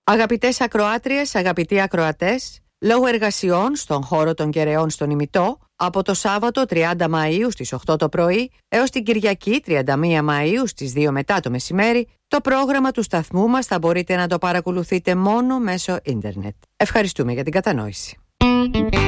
Αγαπητές ακροάτριες, αγαπητοί ακροατές, λόγω εργασιών στον χώρο των Κεραιών στον Ημιτό, από το Σάββατο 30 Μαΐου στις 8 το πρωί έως την Κυριακή 31 Μαΐου στις 2 μετά το μεσημέρι, το πρόγραμμα του σταθμού μας θα μπορείτε να το παρακολουθείτε μόνο μέσω ίντερνετ. Ευχαριστούμε για την κατανόηση.